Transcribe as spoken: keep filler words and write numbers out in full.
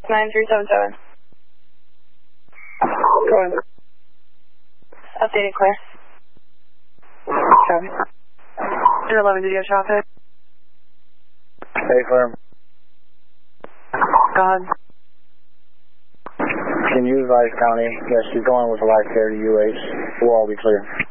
nine three seven seven. Go ahead. Updated clear. Copy. two eleven, did you have traffic? Stay firm. Go ahead. Can you advise County? Yes, she's going with the light care to U H. We'll all be clear.